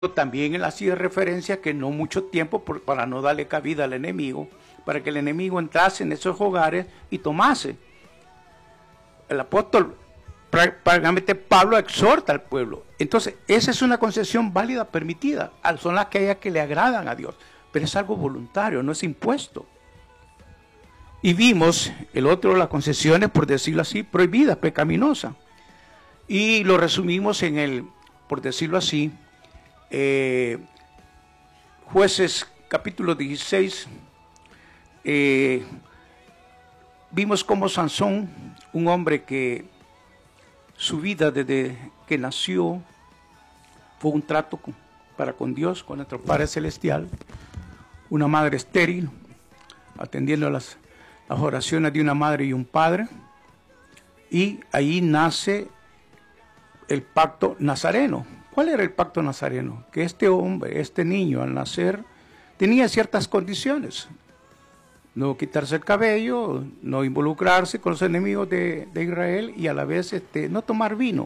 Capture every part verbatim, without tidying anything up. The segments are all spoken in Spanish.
también él hacía referencia que no mucho tiempo por, para no darle cabida al enemigo, para que el enemigo entrase en esos hogares y tomase. El apóstol, prácticamente Pablo exhorta al pueblo. Entonces, esa es una concesión válida, permitida. Son las que hay que le agradan a Dios, pero es algo voluntario, no es impuesto. Y vimos el otro, las concesiones, por decirlo así, prohibidas, pecaminosas. Y lo resumimos en el, por decirlo así, eh, Jueces capítulo dieciséis. Eh, vimos cómo Sansón, un hombre que su vida desde que nació fue un trato con, para con Dios, con nuestro Padre Celestial, una madre estéril, atendiendo a las, las oraciones de una madre y un padre, y ahí nace el pacto nazareno. ¿Cuál era el pacto nazareno? Que este hombre, este niño al nacer, tenía ciertas condiciones. No quitarse el cabello, no involucrarse con los enemigos de, de Israel y a la vez este, no tomar vino.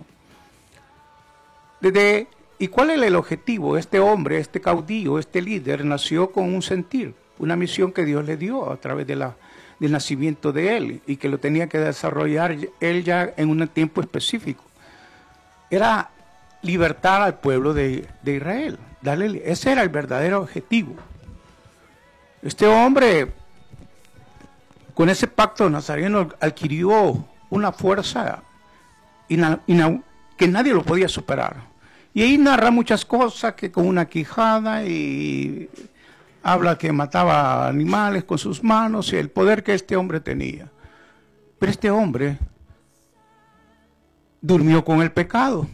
Desde, ¿y cuál era el objetivo? Este hombre, este caudillo, este líder, nació con un sentir, una misión que Dios le dio a través de la, del nacimiento de él y que lo tenía que desarrollar él ya en un tiempo específico. Era libertar al pueblo de, de Israel. Darle, ese era el verdadero objetivo. Este hombre, con ese pacto nazareno, adquirió una fuerza ina, ina, que nadie lo podía superar. Y ahí narra muchas cosas, que con una quijada, y habla que mataba animales con sus manos, y el poder que este hombre tenía. Pero este hombre durmió con el pecado.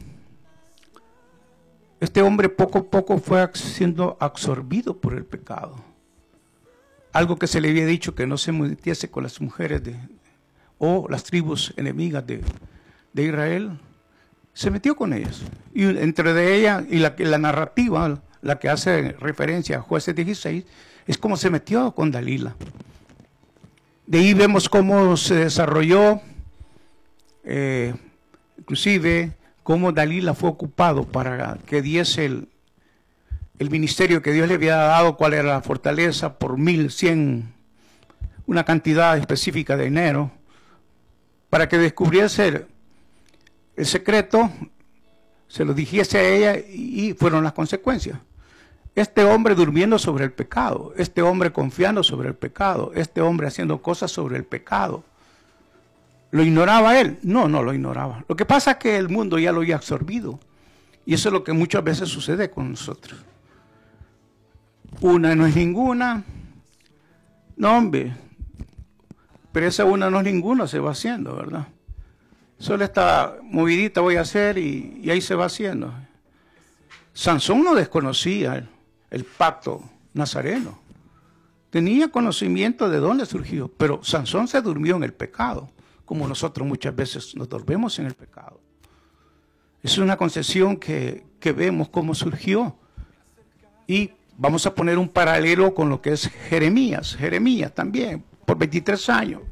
Este hombre poco a poco fue siendo absorbido por el pecado. Algo que se le había dicho que no se metiese con las mujeres de, o las tribus enemigas de, de Israel, se metió con ellas. Y entre de ellas, y la, la narrativa, la que hace referencia a Jueces dieciséis, es cómo se metió con Dalila. De ahí vemos cómo se desarrolló, eh, inclusive, cómo Dalila fue ocupado para que diese el, el ministerio que Dios le había dado, cuál era la fortaleza, por mil cien, una cantidad específica de dinero, para que descubriese el, el secreto, se lo dijese a ella y fueron las consecuencias. Este hombre durmiendo sobre el pecado, este hombre confiando sobre el pecado, este hombre haciendo cosas sobre el pecado. ¿Lo ignoraba él? No, no lo ignoraba. Lo que pasa es que el mundo ya lo había absorbido. Y eso es lo que muchas veces sucede con nosotros. Una no es ninguna. No, hombre. Pero esa una no es ninguna, se va haciendo, ¿verdad? Solo esta movidita voy a hacer y, y ahí se va haciendo. Sansón no desconocía el, el pacto nazareno. Tenía conocimiento de dónde surgió, pero Sansón se durmió en el pecado, como nosotros muchas veces nos dormimos en el pecado. Es una concesión que, que vemos cómo surgió. Y vamos a poner un paralelo con lo que es Jeremías. Jeremías también, por veintitrés años.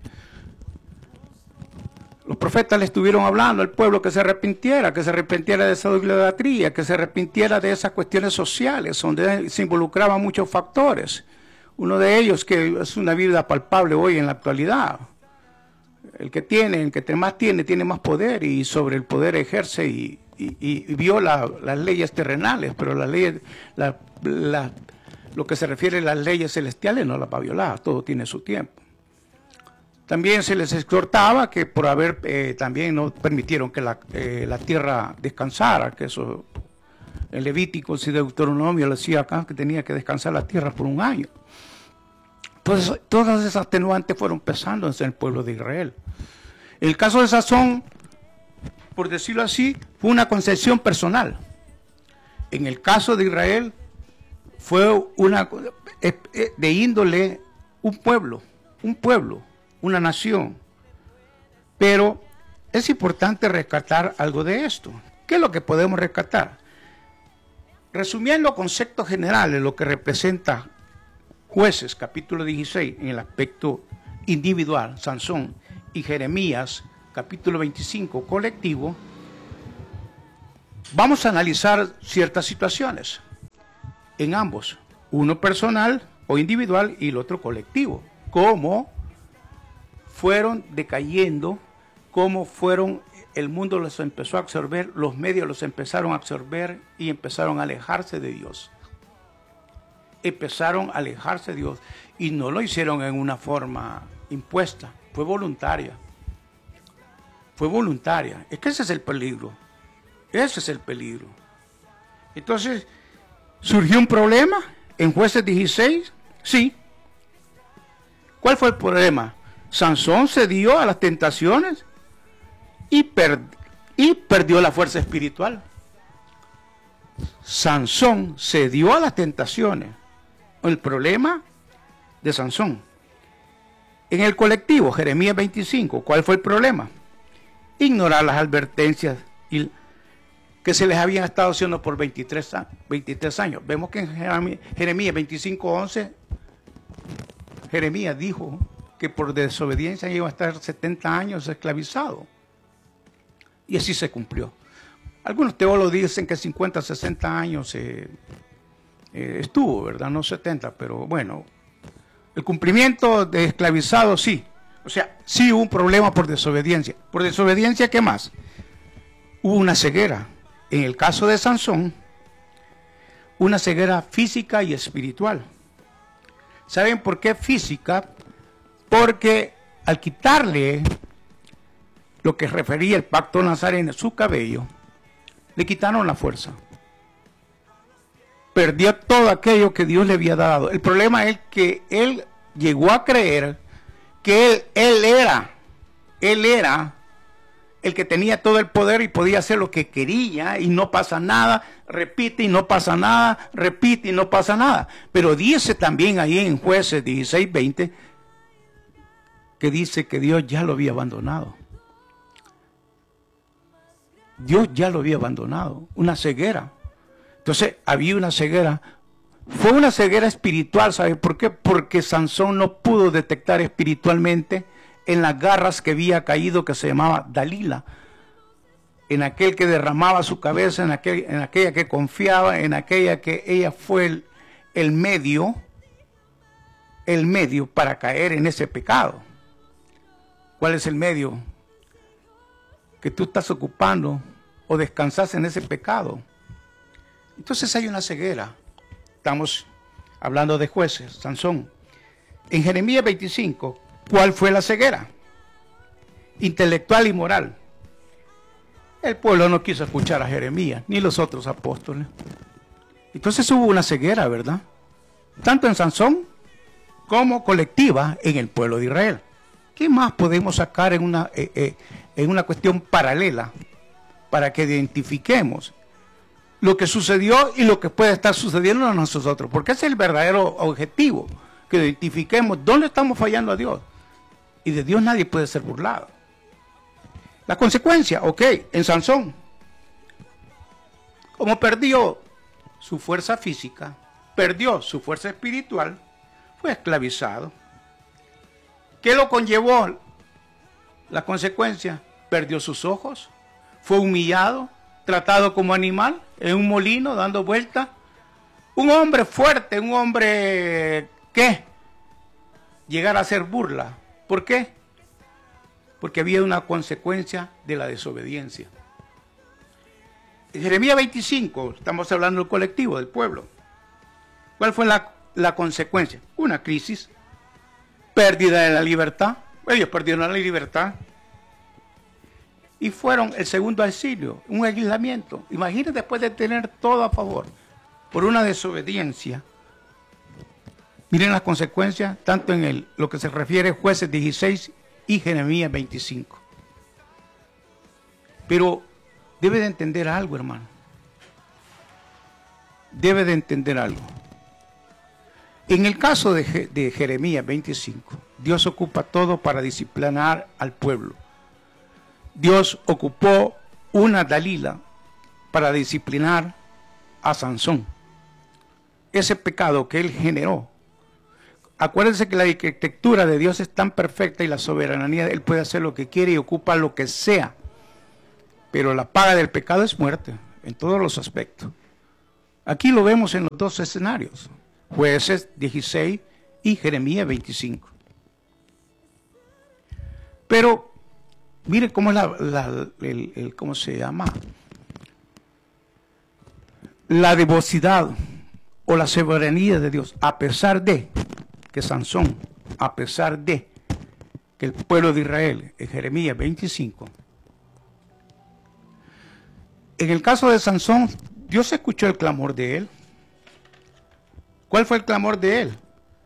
Los profetas le estuvieron hablando al pueblo que se arrepintiera, que se arrepintiera de esa idolatría, que se arrepintiera de esas cuestiones sociales, donde se involucraban muchos factores. Uno de ellos, que es una vida palpable hoy en la actualidad. El que tiene, el que más tiene, tiene más poder y sobre el poder ejerce y, y, y viola las leyes terrenales, pero las leyes, la, la, lo que se refiere a las leyes celestiales no las va a violar, todo tiene su tiempo. También se les exhortaba que por haber, eh, también no permitieron que la, eh, la tierra descansara, que eso en Levíticos y Deuteronomio lo decía acá, que tenía que descansar la tierra por un año. Entonces, todas esas atenuantes fueron pesando en el pueblo de Israel. El caso de Sansón, por decirlo así, fue una concesión personal. En el caso de Israel, fue una de índole, un pueblo, un pueblo, una nación. Pero es importante rescatar algo de esto. ¿Qué es lo que podemos rescatar? Resumiendo conceptos generales, lo que representa Jueces, capítulo dieciséis, en el aspecto individual, Sansón, y Jeremías, capítulo veinticinco, colectivo, vamos a analizar ciertas situaciones. en ambos, uno personal o individual y el otro colectivo. Cómo fueron decayendo, cómo fueron, el mundo los empezó a absorber, los medios los empezaron a absorber y empezaron a alejarse de Dios. Empezaron a alejarse de Dios y no lo hicieron en una forma impuesta, fue voluntaria. Fue voluntaria. Es que ese es el peligro. Ese es el peligro. Entonces, ¿surgió un problema en Jueces dieciséis? Sí. ¿Cuál fue el problema? Sansón cedió a las tentaciones y, per y perdió la fuerza espiritual. Sansón cedió a las tentaciones. El problema de Sansón. En el colectivo, Jeremías veinticinco, ¿cuál fue el problema? Ignorar las advertencias y que se les habían estado haciendo por veintitrés años. Vemos que en Jeremías veinticinco once, Jeremías dijo que por desobediencia iba a estar setenta años esclavizado. Y así se cumplió. Algunos teólogos dicen que cincuenta, sesenta años eh, eh, estuvo, ¿verdad? No setenta, pero bueno. El cumplimiento de esclavizado, sí. O sea, sí hubo un problema por desobediencia. ¿Por desobediencia qué más? Hubo una ceguera. En el caso de Sansón, una ceguera física y espiritual. ¿Saben por qué física? Porque al quitarle lo que refería el pacto nazareno a su cabello, le quitaron la fuerza. Perdió todo aquello que Dios le había dado. El problema es que él llegó a creer que él, él era, él era el que tenía todo el poder y podía hacer lo que quería y no pasa nada, repite y no pasa nada, repite y no pasa nada. Pero dice también ahí en Jueces dieciséis veinte que dice que Dios ya lo había abandonado. Dios ya lo había abandonado, una ceguera. Entonces había una ceguera. Fue una ceguera espiritual, ¿sabe por qué? Porque Sansón no pudo detectar espiritualmente en las garras que había caído, que se llamaba Dalila, en aquel que derramaba su cabeza, en, aquel, en aquella que confiaba, en aquella que ella fue el, el medio, el medio para caer en ese pecado. ¿Cuál es el medio? Que tú estás ocupando o descansas en ese pecado. Entonces hay una ceguera. Estamos hablando de Jueces, Sansón. En Jeremías veinticinco, ¿cuál fue la ceguera? Intelectual y moral. El pueblo no quiso escuchar a Jeremías, ni los otros apóstoles. Entonces hubo una ceguera, ¿verdad? Tanto en Sansón como colectiva en el pueblo de Israel. ¿Qué más podemos sacar en una, eh, eh, en una cuestión paralela para que identifiquemos lo que sucedió y lo que puede estar sucediendo a nosotros? Porque ese es el verdadero objetivo, que identifiquemos dónde estamos fallando a Dios. Y de Dios nadie puede ser burlado. La consecuencia, ok, en Sansón, como perdió su fuerza física, perdió su fuerza espiritual, fue esclavizado. ¿Qué lo conllevó? La consecuencia, perdió sus ojos, fue humillado, tratado como animal, en un molino, dando vueltas. Un hombre fuerte, un hombre que llegara a hacer burla. ¿Por qué? Porque había una consecuencia de la desobediencia. En Jeremías veinticinco, estamos hablando del colectivo, del pueblo. ¿Cuál fue la, la consecuencia? Una crisis, pérdida de la libertad. Ellos perdieron la libertad. Y fueron el segundo exilio, un aislamiento. Imagínense, después de tener todo a favor, por una desobediencia. Miren las consecuencias, tanto en el, lo que se refiere a Jueces dieciséis y Jeremías veinticinco. Pero debe de entender algo, hermano. Debe de entender algo. En el caso de, de Jeremías veinticinco, Dios ocupa todo para disciplinar al pueblo. Dios ocupó una Dalila para disciplinar a Sansón. Ese pecado que él generó. Acuérdense que la arquitectura de Dios es tan perfecta y la soberanía, él puede hacer lo que quiere y ocupa lo que sea. Pero la paga del pecado es muerte, en todos los aspectos. Aquí lo vemos en los dos escenarios, Jueces dieciséis y Jeremías veinticinco. Pero mire cómo es la, la el, el, ¿cómo se llama? La devosidad o la soberanía de Dios, a pesar de que Sansón, a pesar de que el pueblo de Israel, en Jeremías veinticinco, en el caso de Sansón, Dios escuchó el clamor de él. ¿Cuál fue el clamor de él?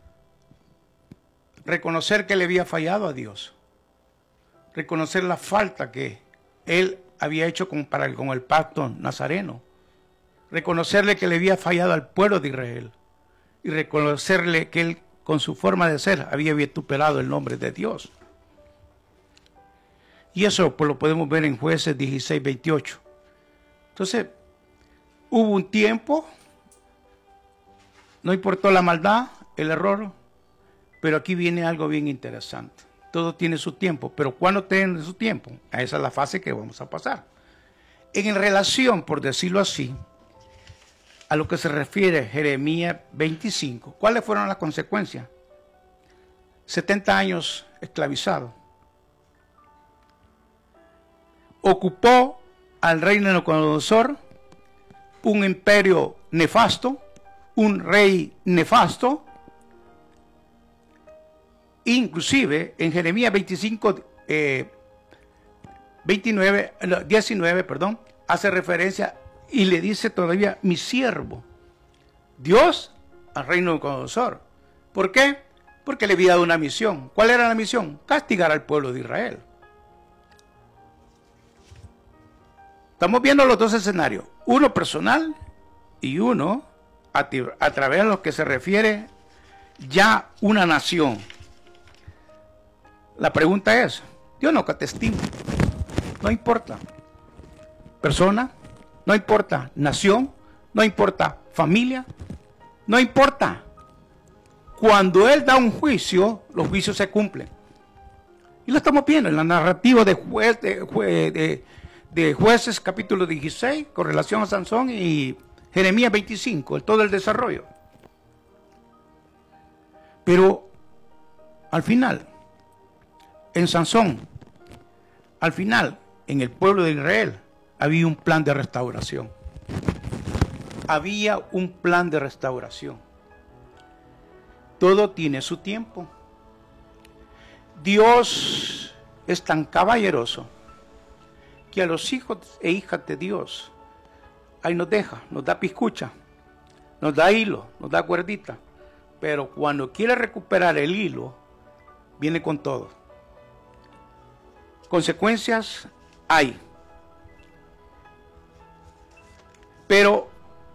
Reconocer que le había fallado a Dios. Reconocer la falta que él había hecho con, para el, con el pacto nazareno. Reconocerle que le había fallado al pueblo de Israel. Y reconocerle que él, con su forma de ser, había vituperado el nombre de Dios. Y eso pues, lo podemos ver en Jueces dieciséis, veintiocho. Entonces, hubo un tiempo, no importó la maldad, el error, pero aquí viene algo bien interesante. Todo tiene su tiempo, pero ¿cuándo tiene su tiempo? Esa es la fase que vamos a pasar. En relación, por decirlo así, a lo que se refiere Jeremías veinticinco, ¿cuáles fueron las consecuencias? setenta años esclavizado. Ocupó al reino de Nabucodonosor, un imperio nefasto, un rey nefasto. Inclusive en Jeremías veinticinco, eh, veintinueve, diecinueve, perdón, hace referencia y le dice todavía mi siervo, Dios al reino de Nabucodonosor. ¿Por qué? Porque le había dado una misión. ¿Cuál era la misión? Castigar al pueblo de Israel. Estamos viendo los dos escenarios, uno personal y uno a, a través de lo que se refiere ya una nación. La pregunta es, Dios no castiga, no importa persona, no importa nación, no importa familia, no importa. Cuando Él da un juicio, los juicios se cumplen. Y lo estamos viendo en la narrativa de, juez, de, jue, de, de Jueces capítulo dieciséis con relación a Sansón y Jeremías veinticinco, todo el desarrollo. Pero al final, en Sansón, al final, en el pueblo de Israel, había un plan de restauración. Había un plan de restauración. Todo tiene su tiempo. Dios es tan caballeroso que a los hijos e hijas de Dios, ahí nos deja, nos da piscucha, nos da hilo, nos da cuerdita, pero cuando quiere recuperar el hilo, viene con todo. Consecuencias hay. Pero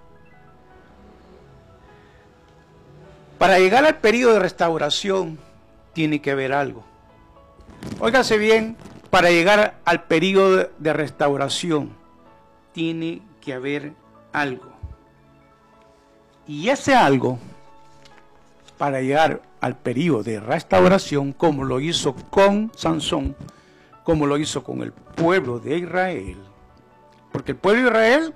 para llegar al periodo de restauración tiene que haber algo. Óigase bien, para llegar al periodo de restauración tiene que haber algo. Y ese algo, para llegar al periodo de restauración, como lo hizo con Sansón, como lo hizo con el pueblo de Israel, porque el pueblo de Israel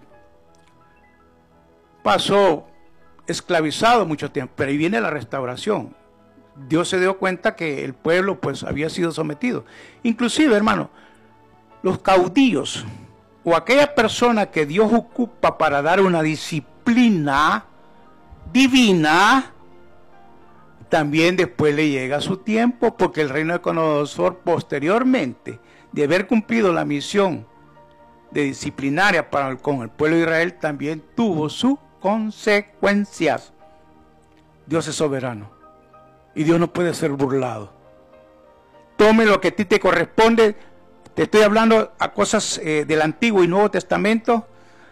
pasó esclavizado mucho tiempo, pero ahí viene la restauración. Dios se dio cuenta que el pueblo pues había sido sometido. Inclusive, hermano, los caudillos o aquella persona que Dios ocupa para dar una disciplina divina, también después le llega su tiempo, porque el reino de Nabucodonosor, posteriormente de haber cumplido la misión de disciplinaria para, con el pueblo de Israel, también tuvo sus consecuencias. Dios es soberano y Dios no puede ser burlado. Tome lo que a ti te corresponde. Te estoy hablando a cosas eh, del Antiguo y Nuevo Testamento,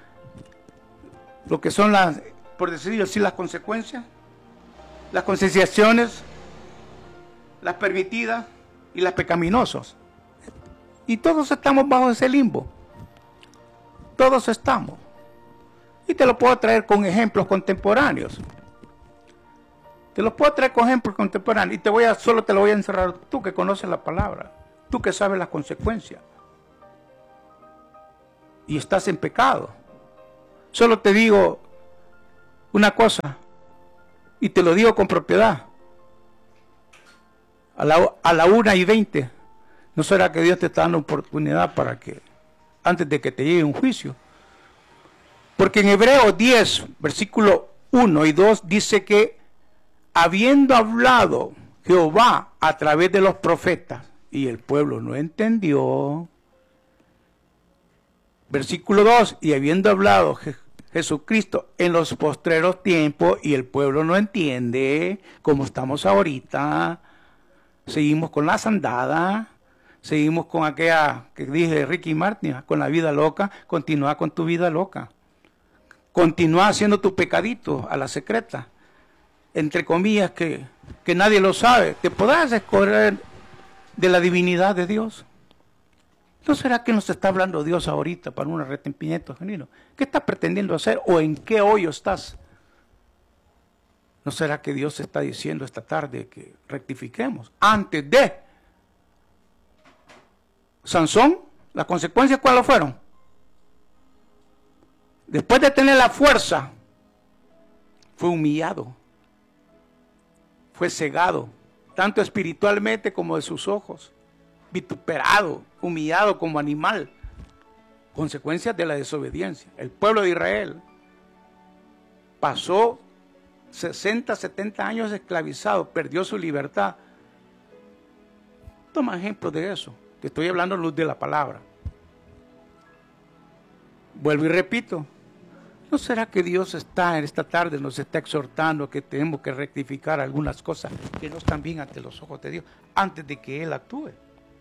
lo que son las, por decirlo así, las consecuencias, las concesiaciones, las permitidas y las pecaminosas. Y todos estamos bajo ese limbo. Todos estamos. Y te lo puedo traer con ejemplos contemporáneos. Te lo puedo traer con ejemplos contemporáneos. Y te voy a, solo te lo voy a encerrar tú que conoces la palabra. Tú que sabes las consecuencias. Y estás en pecado. Solo te digo, una cosa, y te lo digo con propiedad, a la, a la una y veinte, ¿no será que Dios te está dando oportunidad para que, antes de que te llegue un juicio? Porque en Hebreos diez, versículo uno y dos, dice que habiendo hablado Jehová a través de los profetas, y el pueblo no entendió. Versículo dos, y habiendo hablado Je- Jesucristo en los postreros tiempos, y el pueblo no entiende, como estamos ahorita, seguimos con las andadas, seguimos con aquella que dije Ricky Martin, con la vida loca. Continúa con tu vida loca. Continúa haciendo tu pecadito a la secreta, entre comillas, que, que nadie lo sabe. Te podrás escorrer de la divinidad de Dios. ¿No será que nos está hablando Dios ahorita para un arrepentimiento genuino? ¿Qué estás pretendiendo hacer o en qué hoyo estás? ¿No será que Dios está diciendo esta tarde que rectifiquemos antes de Sansón? ¿Las consecuencias cuáles fueron? Después de tener la fuerza, fue humillado, fue cegado, tanto espiritualmente como de sus ojos, vituperado, humillado como animal, consecuencias de la desobediencia. El pueblo de Israel pasó sesenta, setenta años esclavizado, perdió su libertad. Toma ejemplo de eso, te estoy hablando luz de la palabra. Vuelvo y repito, ¿no será que Dios está en esta tarde, nos está exhortando que tenemos que rectificar algunas cosas que no están bien ante los ojos de Dios, antes de que Él actúe?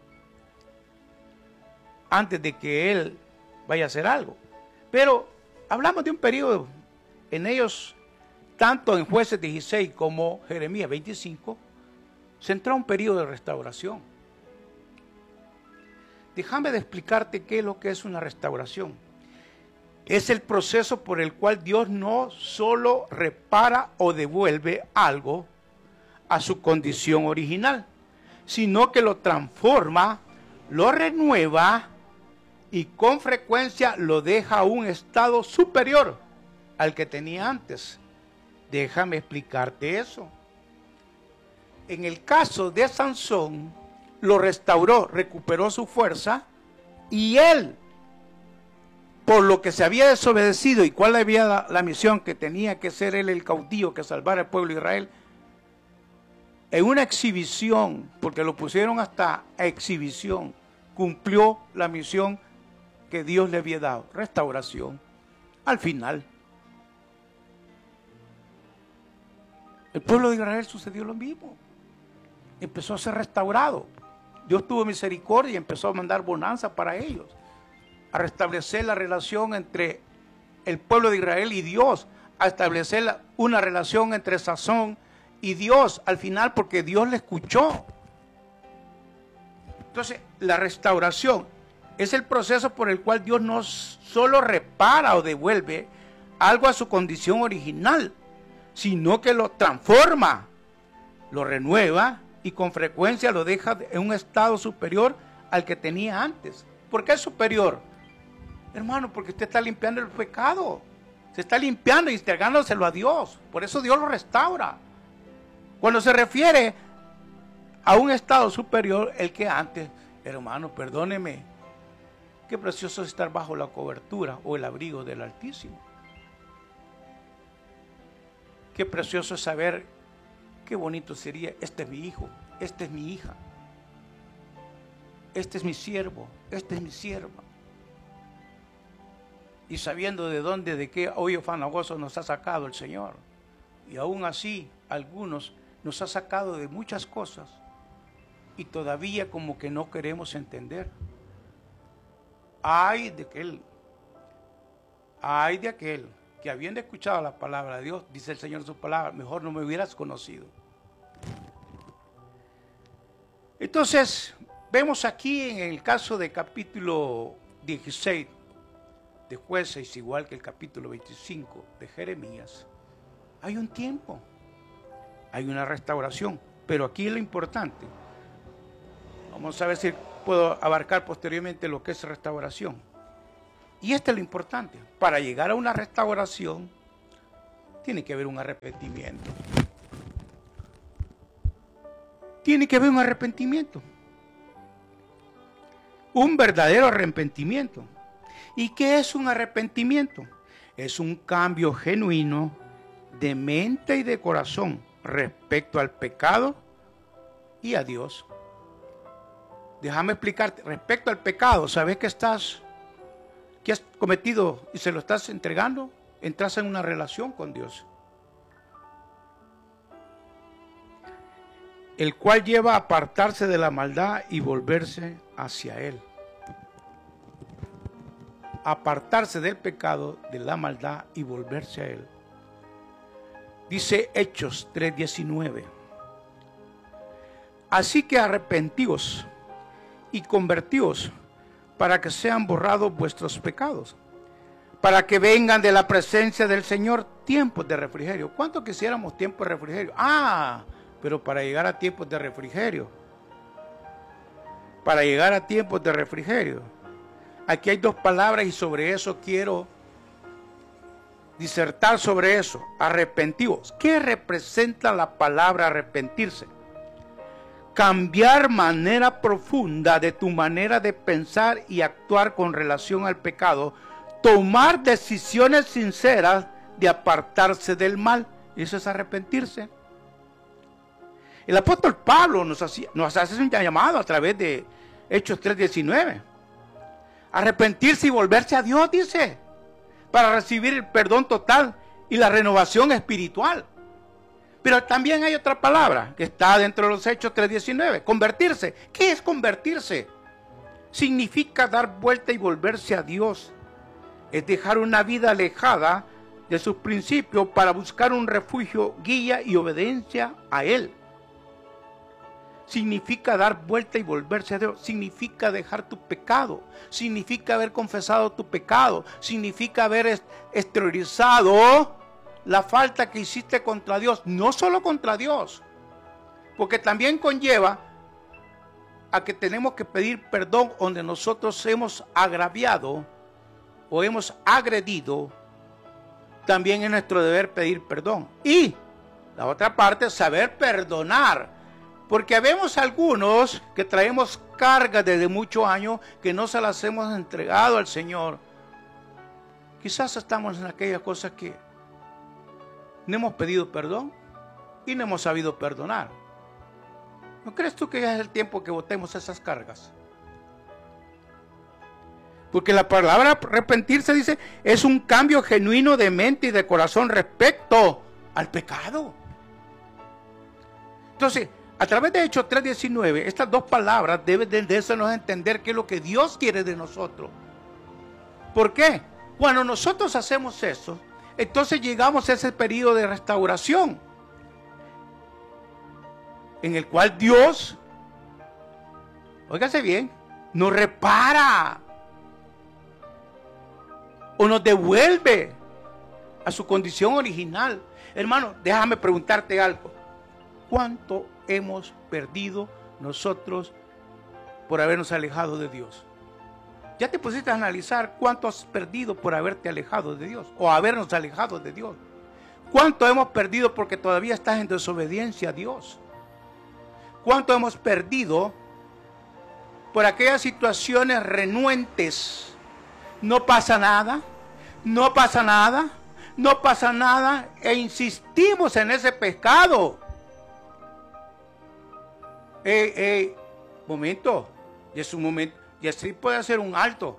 Antes de que Él vaya a hacer algo. Pero hablamos de un periodo, en ellos, tanto en Jueces dieciséis como Jeremías veinticinco, se entró un periodo de restauración. Déjame de explicarte qué es lo que es una restauración. Es el proceso por el cual Dios no solo repara o devuelve algo a su condición original, sino que lo transforma, lo renueva y con frecuencia lo deja a un estado superior al que tenía antes. Déjame explicarte eso. En el caso de Sansón, lo restauró, recuperó su fuerza, y él, por lo que se había desobedecido y cuál había la, la misión que tenía que ser él el caudillo que salvara al pueblo de Israel, en una exhibición, porque lo pusieron hasta exhibición, cumplió la misión que Dios le había dado, restauración. Al final, el pueblo de Israel sucedió lo mismo, empezó a ser restaurado. Dios tuvo misericordia y empezó a mandar bonanza para ellos, a restablecer la relación entre el pueblo de Israel y Dios, a establecer una relación entre Sansón y Dios al final, porque Dios le escuchó. Entonces, la restauración es el proceso por el cual Dios no solo repara o devuelve algo a su condición original, sino que lo transforma, lo renueva y con frecuencia lo deja en un estado superior al que tenía antes. ¿Por qué es superior? Hermano, porque usted está limpiando el pecado, se está limpiando y entregándoselo a Dios. Por eso Dios lo restaura. Cuando se refiere a un estado superior, el que antes, hermano, perdóneme, qué precioso es estar bajo la cobertura o el abrigo del Altísimo. Qué precioso es saber, qué bonito sería, este es mi hijo, esta es mi hija, este es mi siervo, esta es mi sierva. Y sabiendo de dónde, de qué hoyo fanagoso nos ha sacado el Señor. Y aún así, algunos nos ha sacado de muchas cosas y todavía como que no queremos entender. Ay de aquel, ay de aquel que habiendo escuchado la palabra de Dios, dice el Señor en su palabra, mejor no me hubieras conocido. Entonces, vemos aquí en el caso de capítulo dieciséis de Jueces, igual que el capítulo veinticinco de Jeremías, hay un tiempo, hay una restauración, pero aquí es lo importante. Vamos a ver si puedo abarcar posteriormente lo que es restauración. Y este es lo importante. Para llegar a una restauración, tiene que haber un arrepentimiento. Tiene que haber un arrepentimiento. Un verdadero arrepentimiento. ¿Y qué es un arrepentimiento? Es un cambio genuino de mente y de corazón respecto al pecado y a Dios. Déjame explicarte, respecto al pecado, ¿sabes que estás, que has cometido y se lo estás entregando? Entras en una relación con Dios, el cual lleva a apartarse de la maldad y volverse hacia Él. Apartarse del pecado, de la maldad y volverse a Él. Dice Hechos tres diecinueve. Así que arrepentíos y convertíos para que sean borrados vuestros pecados, para que vengan de la presencia del Señor tiempos de refrigerio. ¿Cuánto quisiéramos tiempos de refrigerio? Ah, pero para llegar a tiempos de refrigerio, para llegar a tiempos de refrigerio, aquí hay dos palabras y sobre eso quiero disertar sobre eso. Arrepentíos. ¿Qué representa la palabra arrepentirse? Cambiar manera profunda de tu manera de pensar y actuar con relación al pecado. Tomar decisiones sinceras de apartarse del mal. Eso es arrepentirse. El apóstol Pablo nos, hacía, nos hace un llamado a través de Hechos tres diecinueve. Arrepentirse y volverse a Dios, dice, para recibir el perdón total y la renovación espiritual. Pero también hay otra palabra que está dentro de los Hechos tres diecinueve, convertirse. ¿Qué es convertirse? Significa dar vuelta y volverse a Dios. Es dejar una vida alejada de sus principios para buscar un refugio, guía y obediencia a Él. Significa dar vuelta y volverse a Dios. Significa dejar tu pecado. Significa haber confesado tu pecado. Significa haber exteriorizado la falta que hiciste contra Dios. No solo contra Dios, porque también conlleva a que tenemos que pedir perdón donde nosotros hemos agraviado o hemos agredido. También es nuestro deber pedir perdón. Y la otra parte es saber perdonar. Porque habemos algunos que traemos cargas desde muchos años que no se las hemos entregado al Señor. Quizás estamos en aquellas cosas que no hemos pedido perdón y no hemos sabido perdonar. ¿No crees tú que ya es el tiempo que botemos esas cargas? Porque la palabra arrepentirse dice, es un cambio genuino de mente y de corazón respecto al pecado. Entonces, a través de Hechos tres diecinueve, estas dos palabras deben de hacernos entender qué es lo que Dios quiere de nosotros. ¿Por qué? Cuando nosotros hacemos eso, entonces llegamos a ese periodo de restauración, en el cual Dios, óigase bien, nos repara o nos devuelve a su condición original. Hermano, déjame preguntarte algo. ¿Cuánto hemos perdido nosotros por habernos alejado de Dios? ¿Ya te pusiste a analizar cuánto has perdido por haberte alejado de Dios o habernos alejado de Dios? ¿Cuánto hemos perdido porque todavía estás en desobediencia a Dios? ¿Cuánto hemos perdido por aquellas situaciones renuentes? No pasa nada, no pasa nada, no pasa nada e insistimos en ese pecado. Ey, ey, momento, y es un momento, y así puede hacer un alto.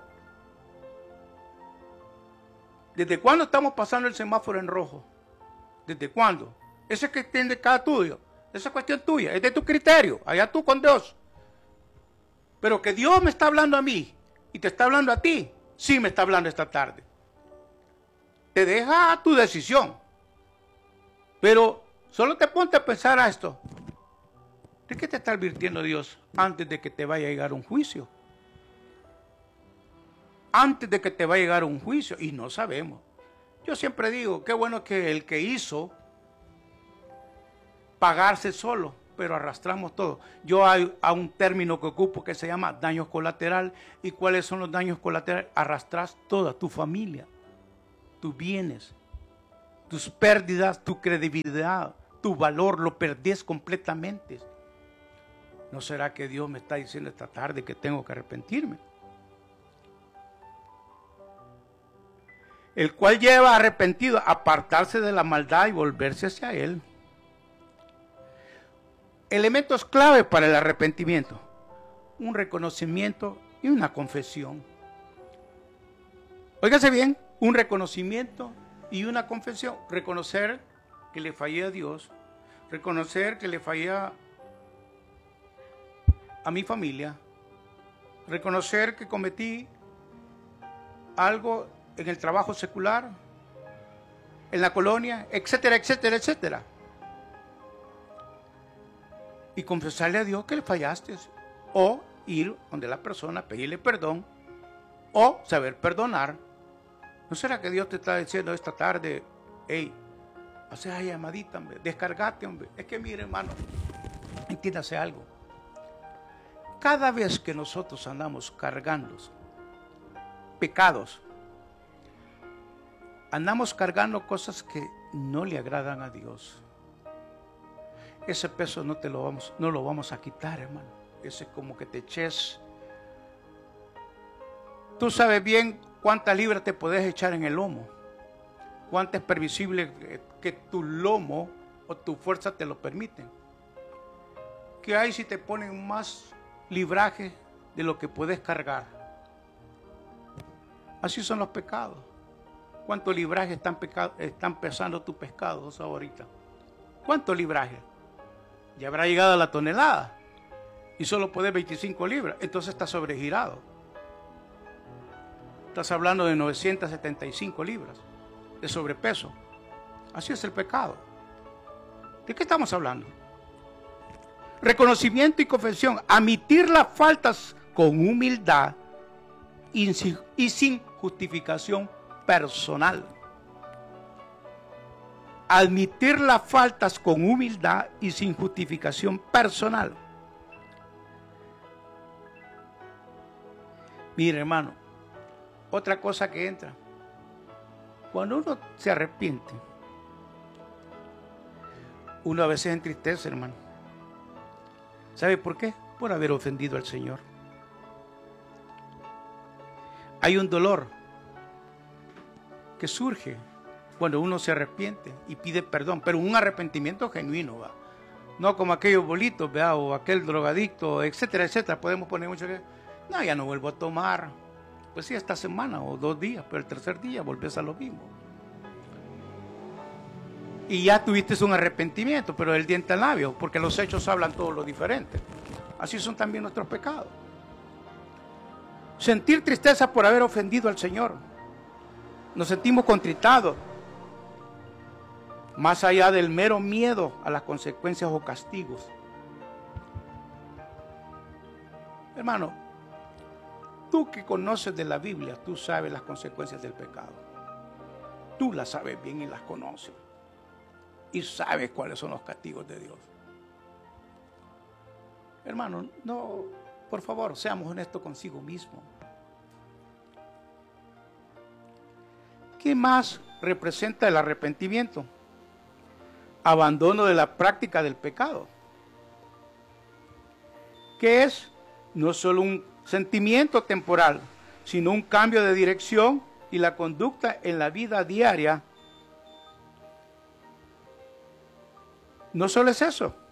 ¿Desde cuándo estamos pasando el semáforo en rojo? ¿Desde cuándo? Eso es que tiene cada tuyo, esa es cuestión tuya, es de tu criterio, allá tú con Dios. Pero que Dios me está hablando a mí y te está hablando a ti, sí me está hablando esta tarde. Te deja a tu decisión, pero solo te ponte a pensar a esto. ¿De qué te está advirtiendo Dios antes de que te vaya a llegar un juicio? Antes de que te vaya a llegar un juicio, y no sabemos. Yo siempre digo, qué bueno que el que hizo pagarse solo, pero arrastramos todo. Yo hay a un término que ocupo que se llama daños colaterales. ¿Y cuáles son los daños colaterales? Arrastras toda tu familia, tus bienes, tus pérdidas, tu credibilidad, tu valor, lo perdés completamente. ¿No será que Dios me está diciendo esta tarde que tengo que arrepentirme? El cual lleva arrepentido a apartarse de la maldad y volverse hacia Él. Elementos clave para el arrepentimiento: un reconocimiento y una confesión. Óigase bien, un reconocimiento y una confesión. Reconocer que le fallé a Dios, reconocer que le fallé a mi familia, reconocer que cometí algo en el trabajo secular, en la colonia, etcétera, etcétera, etcétera. Y confesarle a Dios que le fallaste, o ir donde la persona, pedirle perdón, o saber perdonar. ¿No será que Dios te está diciendo esta tarde, hey, haz esa llamadita, hombre, descargate, hombre? Es que mire, hermano, entiéndase algo. Cada vez que nosotros andamos cargando pecados, andamos cargando cosas que no le agradan a Dios. Ese peso no te lo vamos, no lo vamos a quitar, hermano. Ese es como que te eches. Tú sabes bien cuántas libras te puedes echar en el lomo. Cuánto es previsible que tu lomo o tu fuerza te lo permiten. ¿Qué hay si te ponen más libraje de lo que puedes cargar? Así son los pecados. ¿Cuánto libraje están, pecado, están pesando tus pescados ahorita? ¿Cuánto libraje? Ya habrá llegado a la tonelada y solo puedes veinticinco libras, entonces está sobregirado. Estás hablando de novecientas setenta y cinco libras de sobrepeso. Así es el pecado. ¿De qué estamos hablando? Reconocimiento y confesión. Admitir las faltas con humildad y sin justificación personal. Admitir las faltas con humildad y sin justificación personal. Mire, hermano, otra cosa que entra. Cuando uno se arrepiente, uno a veces entristece, hermano. ¿Sabe por qué? Por haber ofendido al Señor. Hay un dolor que surge cuando uno se arrepiente y pide perdón, pero un arrepentimiento genuino, ¿va? No como aquellos bolitos, ¿va? O aquel drogadicto, etcétera, etcétera. Podemos poner mucho que, no, ya no vuelvo a tomar. Pues sí, esta semana o dos días, pero el tercer día volvés a lo mismo. Y ya tuviste un arrepentimiento, pero el diente al labio, porque los hechos hablan todo lo diferente. Así son también nuestros pecados. Sentir tristeza por haber ofendido al Señor. Nos sentimos contritados. Más allá del mero miedo a las consecuencias o castigos. Hermano, tú que conoces de la Biblia, tú sabes las consecuencias del pecado. Tú las sabes bien y las conoces. Y sabes cuáles son los castigos de Dios. Hermano, no, por favor, seamos honestos consigo mismo. ¿Qué más representa el arrepentimiento? Abandono de la práctica del pecado. ¿Qué es? No solo un sentimiento temporal, sino un cambio de dirección y la conducta en la vida diaria. No solo es eso,